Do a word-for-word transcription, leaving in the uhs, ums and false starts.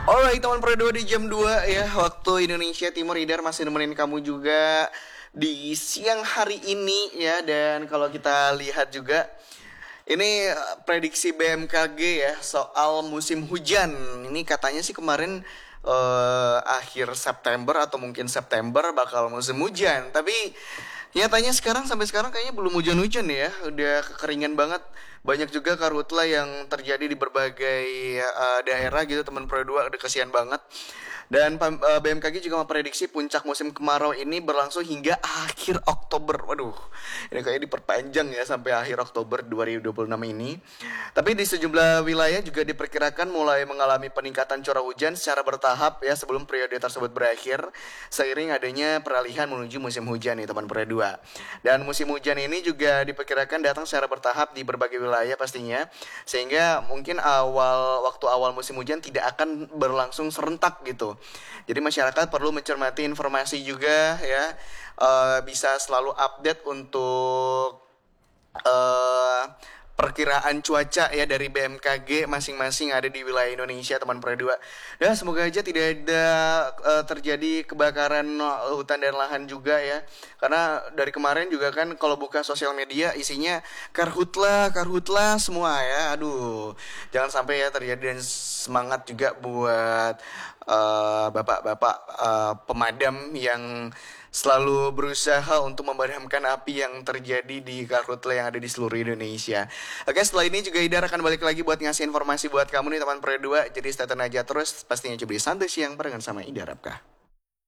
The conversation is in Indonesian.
Alright teman Pro dua di jam dua ya waktu Indonesia Timur. Idar masih nemenin kamu juga di siang hari ini ya. Dan kalau kita lihat juga ini eh, prediksi B M K G ya soal musim hujan. Ini katanya sih kemarin eh, akhir September atau mungkin September bakal musim hujan. Tapi nyatanya sekarang sampai sekarang kayaknya belum hujan-hujan ya. Udah kekeringan banget. Banyak juga karhutla yang terjadi di berbagai eh, daerah gitu teman Pro dua. Udah kasihan banget. Dan pam- eh, B M K G juga memprediksi puncak musim kemarau ini berlangsung hingga akhir Oktober. Waduh, ini kayaknya diperpanjang ya sampai akhir Oktober dua ribu dua puluh enam ini. Tapi di sejumlah wilayah juga diperkirakan mulai mengalami peningkatan curah hujan secara bertahap ya sebelum periode tersebut berakhir, seiring adanya peralihan menuju musim hujan nih teman Pro dua. Dan musim hujan ini juga diperkirakan datang secara bertahap di berbagai wilayah pastinya, sehingga mungkin awal waktu awal musim hujan tidak akan berlangsung serentak gitu. Jadi masyarakat perlu mencermati informasi juga ya, eh, bisa selalu update untuk eh perkiraan cuaca ya dari B M K G masing-masing ada di wilayah Indonesia teman Pro dua. Ya semoga aja tidak ada eh, terjadi kebakaran eh, hutan dan lahan juga ya. Karena dari kemarin juga kan kalau buka sosial media isinya karhutla, karhutla semua ya. Aduh, jangan sampai ya terjadi. Dan semangat juga buat eh, bapak-bapak eh, pemadam yang selalu berusaha untuk memadamkan api yang terjadi di karhutla yang ada di seluruh Indonesia. Oke, setelah ini juga Idar akan balik lagi buat ngasih informasi buat kamu nih teman Pro dua. Jadi stay tune aja terus, pastinya coba santai siang barengan sama Idar Apkah.